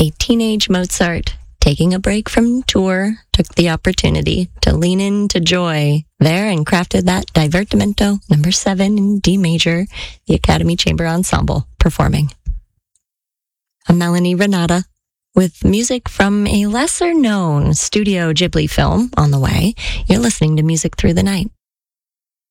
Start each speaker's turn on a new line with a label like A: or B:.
A: a teenage Mozart taking a break from tour took the opportunity to lean into joy there and crafted that Divertimento number 7 in D major, the Academy Chamber Ensemble performing. A Melanie Renata with music from a lesser-known Studio Ghibli film on the way. You're listening to Music Through the Night.